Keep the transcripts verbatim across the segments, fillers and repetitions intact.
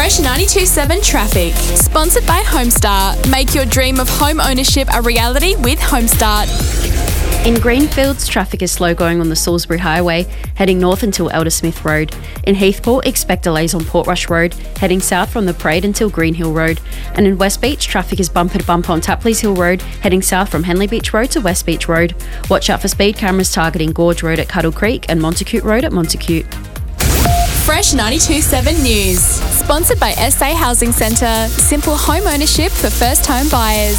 Fresh ninety-two point seven Traffic. Sponsored by Homestart. Make your dream of home ownership a reality with Homestart. In Greenfields, traffic is slow going on the Salisbury Highway, heading north until Eldersmith Road. In Heathport, expect delays on Portrush Road, heading south from the Parade until Green Hill Road. And in West Beach, traffic is bumper to bumper on Tapleys Hill Road, heading south from Henley Beach Road to West Beach Road. Watch out for speed cameras targeting Gorge Road at Cuddle Creek and Montacute Road at Montacute. Fresh ninety-two point seven News. Sponsored by S A Housing Centre. Simple home ownership for first home buyers.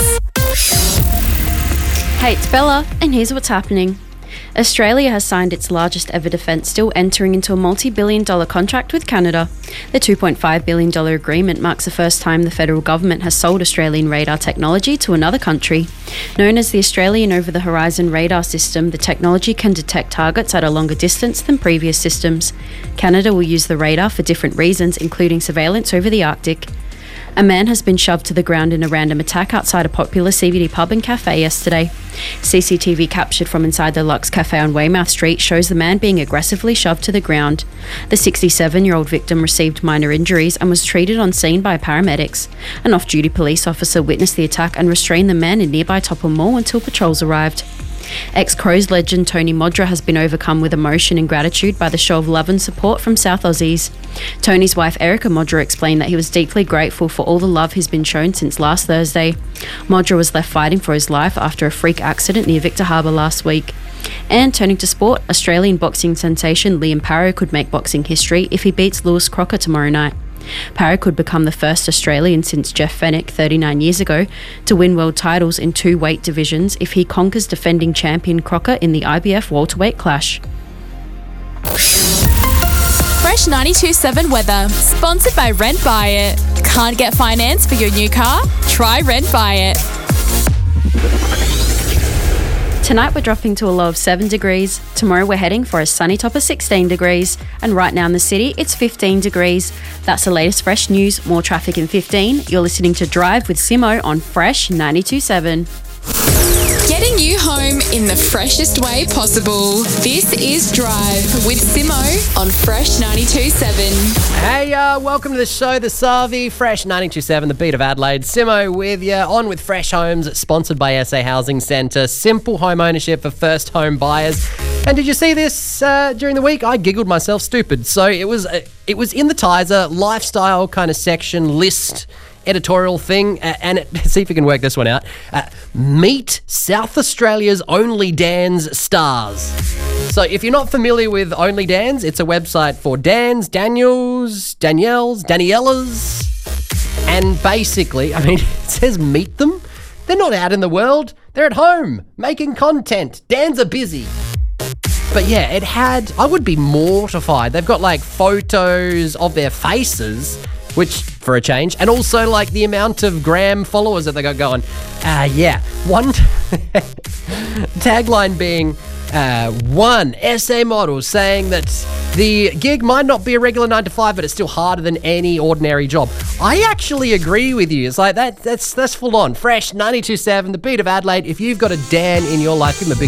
Hey, it's Bella, and here's what's happening. Australia has signed its largest ever defence deal, entering into a multi-billion dollar contract with Canada. The two point five billion dollars agreement marks the first time the federal government has sold Australian radar technology to another country. Known as the Australian Over-the-Horizon Radar System, the technology can detect targets at a longer distance than previous systems. Canada will use the radar for different reasons, including surveillance over the Arctic. A man has been shoved to the ground in a random attack outside a popular C B D pub and cafe yesterday. C C T V captured from inside the Lux Cafe on Weymouth Street shows the man being aggressively shoved to the ground. The sixty-seven-year-old victim received minor injuries and was treated on scene by paramedics. An off-duty police officer witnessed the attack and restrained the man in nearby Topham Mall until patrols arrived. Ex-Crows legend Tony Modra has been overcome with emotion and gratitude by the show of love and support from South Aussies. Tony's wife Erica Modra explained that he was deeply grateful for all the love he's been shown since last Thursday. Modra was left fighting for his life after a freak accident near Victor Harbour last week. And turning to sport, Australian boxing sensation Liam Parrow could make boxing history if he beats Lewis Crocker tomorrow night. Parrow could become the first Australian since Jeff Fenech thirty-nine years ago to win world titles in two weight divisions if he conquers defending champion Crocker in the I B F welterweight clash. Fresh ninety-two point seven Weather. Sponsored by Rent Buy It. Can't get finance for your new car? Try Rent Buy It. Tonight we're dropping to a low of seven degrees. Tomorrow we're heading for a sunny top of sixteen degrees. And right now in the city, it's fifteen degrees. That's the latest Fresh News. More traffic in fifteen. You're listening to Drive with Simo on Fresh ninety-two point seven. Getting you home in the freshest way possible. This is Drive with Simo on Fresh ninety-two point seven. Hey, uh, welcome to the show, The Savi, Fresh ninety-two point seven, the beat of Adelaide. Simo with you, on with Fresh Homes, sponsored by S A Housing Centre. Simple home ownership for first home buyers. And did you see this uh, during the week? I giggled myself stupid. So it was, uh, it was in the Tizer lifestyle kind of section list editorial thing, uh, and it, see if you can work this one out. Uh, meet South Australia's Only Dans stars. So if you're not familiar with Only Dans, it's a website for Dans, Daniels, Danielles, Daniellas, and basically, I mean, it says meet them. They're not out in the world. They're at home making content. Dans are busy. But yeah, it had, I would be mortified. They've got like photos of their faces, which, for a change, and also like the amount of gram followers that they got going. Ah, uh, yeah. One tagline being, uh, one S A model saying that the gig might not be a regular nine to five, but it's still harder than any ordinary job. I actually agree with you. It's like that. That's that's full on. Fresh ninety-two point seven, the beat of Adelaide. If you've got a Dan in your life, give him a big